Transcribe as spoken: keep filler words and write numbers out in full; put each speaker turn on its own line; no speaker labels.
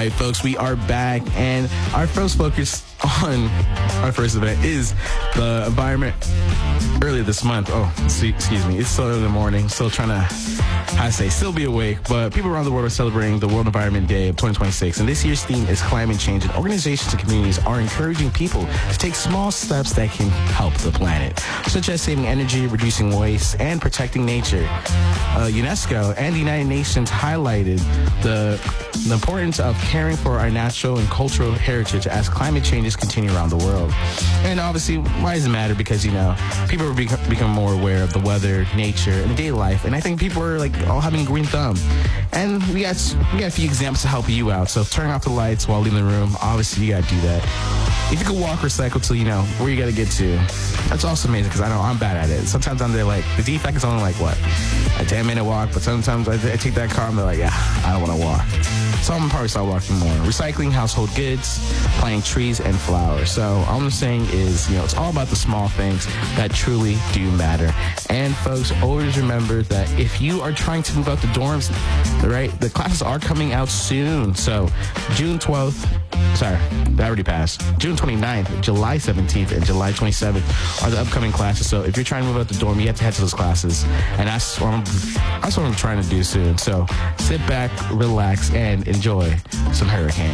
right, folks, we are back, and our first focus on our first event is the environment. Earlier this month, oh, excuse me, it's still early in the morning, still trying to, how to say, still be awake, but people around the world are celebrating the World Environment Day of twenty twenty-six, and this year's theme is climate change, and organizations and communities are encouraging people to take small steps that can help the planet, such as saving energy, reducing waste, and protecting nature. Uh, UNESCO and the United Nations highlighted the, the importance of caring for our natural and cultural heritage as climate changes continue around the world. And obviously, why does it matter? Because, you know, people are bec- becoming more aware of the weather, nature, and daily life, and I think people are like all having a green thumb. And we got we got a few examples to help you out. So turning off the lights while leaving the room, obviously you gotta do that. If you could walk, recycle till you know where you gotta get to, that's also amazing because I know I'm bad at it. Sometimes I'm there like the defect is only like what a ten minute walk, but sometimes I, I take that car and they're like, yeah, I don't want to walk. So I'm probably start walking more. Recycling household goods, planting trees and flowers. So all I'm saying is, you know, it's all about the small things that truly do matter. And folks, always remember that if you are trying to move out the dorms, right, the classes are coming out soon. So June twelfth, sorry, that already passed. June twenty-ninth, July seventeenth, and July twenty-seventh are the upcoming classes. So if you're trying to move out the dorm, you have to head to those classes. And that's what I'm, that's what I'm trying to do soon. So sit back, relax, and enjoy some Hurricane.